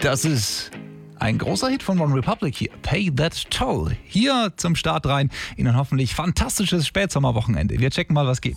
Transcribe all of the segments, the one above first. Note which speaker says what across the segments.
Speaker 1: Das ist ein großer Hit von One Republic hier. Pay That Toll. Hier zum Start rein in ein hoffentlich fantastisches Spätsommerwochenende. Wir checken mal, was geht.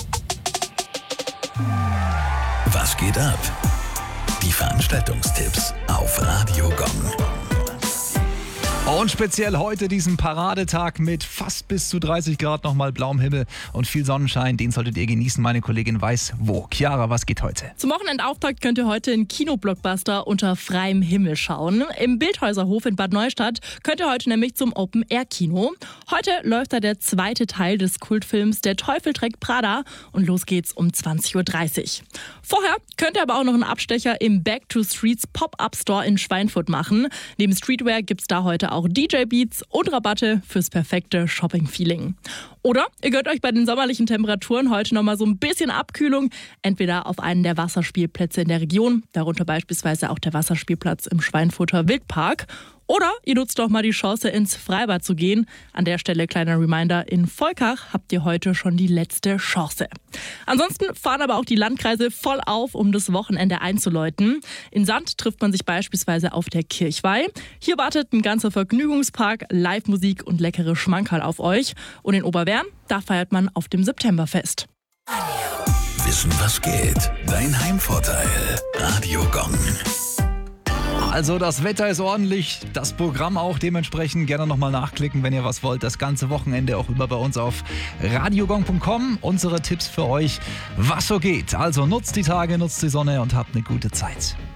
Speaker 2: Was geht ab? Die Veranstaltungstipps auf Radio Gong.
Speaker 1: Und speziell heute diesen Paradetag mit fast bis zu 30 Grad, nochmal blauem Himmel und viel Sonnenschein. Den solltet ihr genießen. Meine Kollegin weiß wo. Chiara, was geht heute?
Speaker 3: Zum Wochenendauftakt könnt ihr heute in Kinoblockbuster unter freiem Himmel schauen. Im Bildhäuserhof in Bad Neustadt könnt ihr heute nämlich zum Open-Air-Kino. Heute läuft da der zweite Teil des Kultfilms Der Teufel trägt Prada und los geht's um 20.30 Uhr. Vorher könnt ihr aber auch noch einen Abstecher im Back to Streets Pop-Up Store in Schweinfurt machen. Neben Streetwear gibt's da heute auch DJ-Beats und Rabatte fürs perfekte Shopping-Feeling. Oder ihr gönnt euch bei den sommerlichen Temperaturen heute nochmal so ein bisschen Abkühlung, entweder auf einen der Wasserspielplätze in der Region, darunter beispielsweise auch der Wasserspielplatz im Schweinfurter Wildpark. Oder ihr nutzt doch mal die Chance, ins Freibad zu gehen. An der Stelle kleiner Reminder, in Volkach habt ihr heute schon die letzte Chance. Ansonsten fahren aber auch die Landkreise voll auf, um das Wochenende einzuläuten. In Sand trifft man sich beispielsweise auf der Kirchweih. Hier wartet ein ganzer Vergnügungspark, Live-Musik und leckere Schmankerl auf euch. Und in Oberwern, da feiert man auf dem Septemberfest.
Speaker 2: Wissen, was geht? Dein Heimvorteil. Radio Gong.
Speaker 1: Also das Wetter ist ordentlich, das Programm auch dementsprechend. Gerne nochmal nachklicken, wenn ihr was wollt. Das ganze Wochenende auch über bei uns auf radiogong.com. Unsere Tipps für euch, was so geht. Also nutzt die Tage, nutzt die Sonne und habt eine gute Zeit.